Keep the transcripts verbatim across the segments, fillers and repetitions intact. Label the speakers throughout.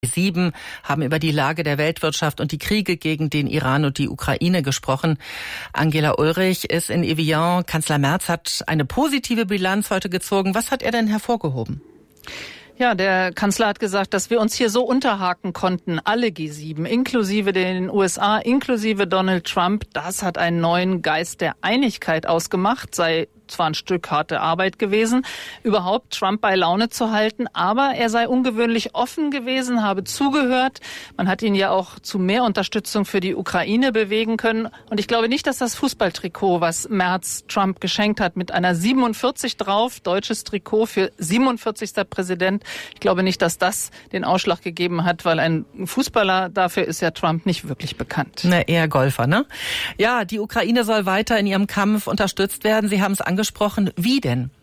Speaker 1: Sieben haben über die Lage der Weltwirtschaft und die Kriege gegen den Iran und die Ukraine gesprochen. Angela Ulrich ist in Evian. Kanzler Merz hat eine positive Bilanz heute gezogen. Was hat er denn hervorgehoben?
Speaker 2: Ja, der Kanzler hat gesagt, dass wir uns hier so unterhaken konnten, alle G sieben, inklusive den U S A, inklusive Donald Trump. Das hat einen neuen Geist der Einigkeit ausgemacht, sei zwar ein Stück harte Arbeit gewesen, überhaupt Trump bei Laune zu halten, aber er sei ungewöhnlich offen gewesen, habe zugehört. Man hat ihn ja auch zu mehr Unterstützung für die Ukraine bewegen können. Und ich glaube nicht, dass das Fußballtrikot, was Merz Trump geschenkt hat, mit einer siebenundvierzig drauf, deutsches Trikot für siebenundvierzigster Präsident, ich glaube nicht, dass das den Ausschlag gegeben hat, weil ein Fußballer, dafür ist ja Trump nicht wirklich bekannt.
Speaker 1: Na, eher Golfer, ne? Ja, die Ukraine soll weiter in ihrem Kampf unterstützt werden. Sie haben es angesprochen. Wie denn?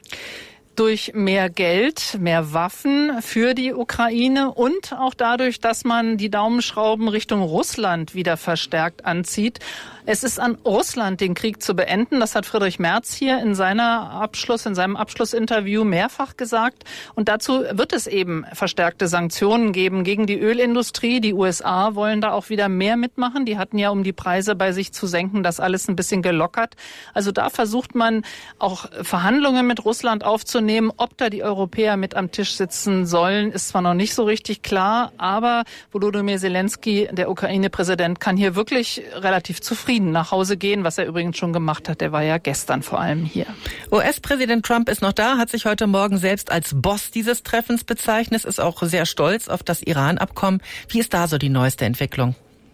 Speaker 2: Durch mehr Geld, mehr Waffen für die Ukraine und auch dadurch, dass man die Daumenschrauben Richtung Russland wieder verstärkt anzieht. Es ist an Russland, den Krieg zu beenden. Das hat Friedrich Merz hier in seiner Abschluss, in seinem Abschlussinterview mehrfach gesagt. Und dazu wird es eben verstärkte Sanktionen geben gegen die Ölindustrie. Die U S A wollen da auch wieder mehr mitmachen. Die hatten ja, um die Preise bei sich zu senken, das alles ein bisschen gelockert. Also da versucht man auch Verhandlungen mit Russland aufzunehmen. Ob da die Europäer mit am Tisch sitzen sollen, ist zwar noch nicht so richtig klar, aber Volodymyr Zelensky, der Ukraine-Präsident, kann hier wirklich relativ zufrieden nach Hause gehen, was er übrigens schon gemacht hat. Der war ja gestern vor allem hier.
Speaker 1: U S-Präsident Trump ist noch da, hat sich heute Morgen selbst als Boss dieses Treffens bezeichnet, ist auch sehr stolz auf das Iran-Abkommen. Wie ist da so die neueste Entwicklung?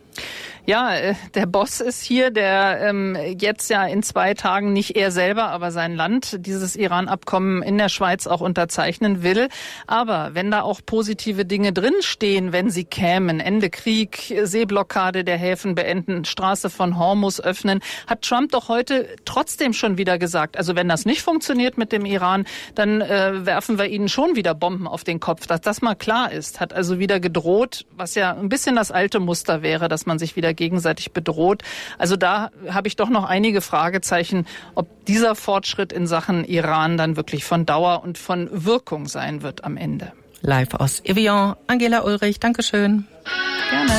Speaker 2: Ja, der Boss ist hier, der ähm, jetzt ja in zwei Tagen nicht er selber, aber sein Land dieses Iran-Abkommen in der Schweiz auch unterzeichnen will. Aber wenn da auch positive Dinge drinstehen, wenn sie kämen, Ende Krieg, Seeblockade der Häfen beenden, Straße von Hormuz öffnen, hat Trump doch heute trotzdem schon wieder gesagt, also wenn das nicht funktioniert mit dem Iran, dann äh, werfen wir ihnen schon wieder Bomben auf den Kopf, dass das mal klar ist. Hat also wieder gedroht, was ja ein bisschen das alte Muster wäre, dass man sich wieder gegenseitig bedroht. Also da habe ich doch noch einige Fragezeichen, ob dieser Fortschritt in Sachen Iran dann wirklich von Dauer und von Wirkung sein wird am Ende.
Speaker 1: Live aus Evian, Angela Ulrich, Dankeschön.
Speaker 2: Gerne.